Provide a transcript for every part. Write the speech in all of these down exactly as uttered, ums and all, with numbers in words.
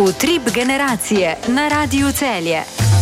Utrip generacije na Radiu Celje.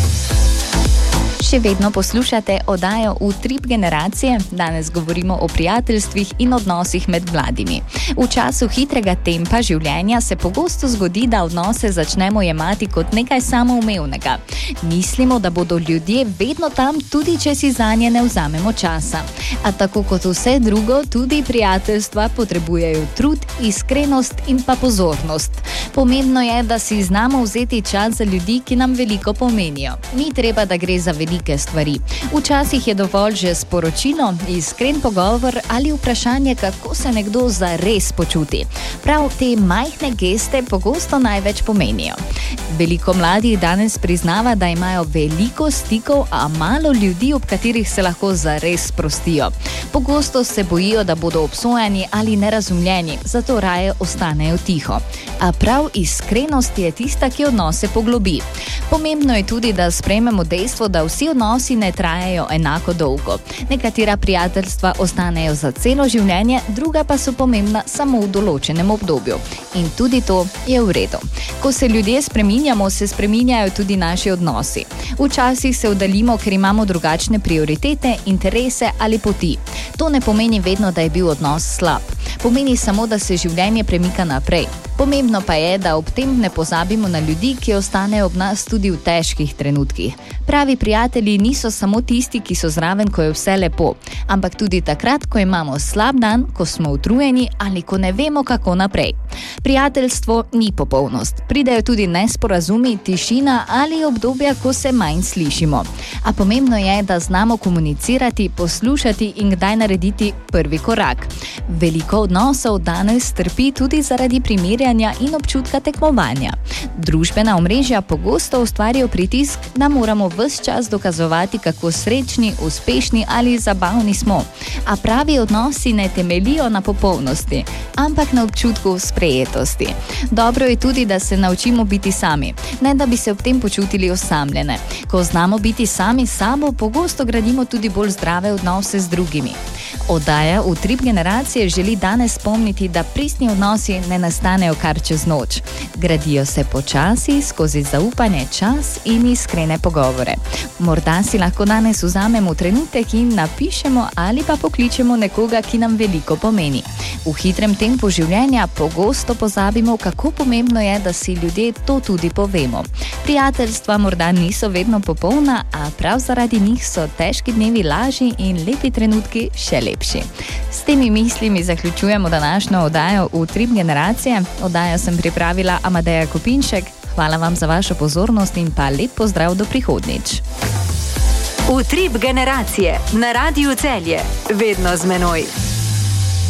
Še vedno poslušate oddajo Utrip generacije. Danes govorimo o prijateljstvih in odnosih med mladimi. V času hitrega tempa življenja se pogosto zgodi, da odnose začnemo jemati kot nekaj samoumevnega. Mislimo, da bodo ljudje vedno tam, tudi če si zanje ne vzamemo časa. A tako kot vse drugo, tudi prijateljstva potrebujejo trud, iskrenost in pa pozornost. Pomembno je, da si znamo vzeti čas za ljudi, ki nam veliko pomenijo. Ni treba, da gre za veliko stvari. Včasih je dovolj že sporočilo, iskren pogovor ali vprašanje, kako se nekdo zares počuti. Prav te majhne geste pogosto največ pomenijo. Veliko mladih danes priznava, da imajo veliko stikov, a malo ljudi, ob katerih se lahko zares sprostijo. Pogosto se bojijo, da bodo obsojeni ali nerazumljeni, zato raje ostanejo tiho. A prav iskrenost je tista, ki odnose poglobi. Pomembno je tudi, da sprejmemo dejstvo, da vsi odnosi ne trajajo enako dolgo. Nekatera prijateljstva ostanejo za celo življenje, druga pa so pomembna samo v določenem obdobju. In tudi to je v redu. Ko se ljudje spreminjamo, se spreminjajo tudi naši odnosi. Včasih se oddaljimo, ker imamo drugačne prioritete, interese ali poti. To ne pomeni vedno, da je bil odnos slab. Pomeni samo, da se življenje premika naprej. Pomembno pa je, da ob tem ne pozabimo na ljudi, ki ostanejo ob nas tudi v težkih trenutkih. Pravi prijatelji niso samo tisti, ki so zraven, ko je vse lepo, ampak tudi takrat, ko imamo slab dan, ko smo utrujeni ali ko ne vemo, kako naprej. Prijateljstvo ni popolnost. Pridejo tudi nesporazumi, tišina ali obdobja, ko se manj slišimo. A pomembno je, da znamo komunicirati, poslušati in kdaj narediti prvi korak. Veliko odnosov danes trpi tudi zaradi primerjanja in občutka tekmovanja. Družbena omrežja pogosto ustvarijo pritisk, da moramo ves čas dokazovati, kako srečni, uspešni ali zabavni smo. A pravi odnosi ne temeljijo na popolnosti, ampak na občutku sprejetosti. Dobro je tudi, da se naučimo biti sami, ne da bi se ob tem počutili osamljene. Ko znamo biti sami s sabo, pogosto gradimo tudi bolj zdrave odnose z drugimi. Oddaja Utrip generacije želi danes spomniti, da pristni odnosi ne nastanejo kar čez noč. Gradijo se počasi, skozi zaupanje, čas in iskrene pogovore. Morda si lahko danes vzamemo trenutek in napišemo ali pa pokličemo nekoga, ki nam veliko pomeni. V hitrem tempu življenja pogosto pozabimo, kako pomembno je, da si ljudje to tudi povemo. Prijateljstva morda niso vedno popolna, a prav zaradi njih so težki dnevi lažji in lepi trenutki še lepši. S temi mislimi zaključujemo današnjo oddajo Utrip generacije. Oddajo sem pripravila Amadeja Kopinšek. Hvala vam za vašo pozornost in pa lep pozdrav do prihodnjič. Utrip generacije na Radiu Celje. Vedno z menoj.